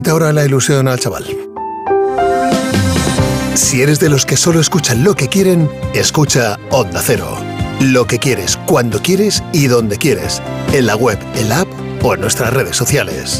ahora la ilusión al chaval. Si eres de los que solo escuchan lo que quieren, escucha Onda Cero. Lo que quieres, cuando quieres y donde quieres. En la web, en la app o en nuestras redes sociales.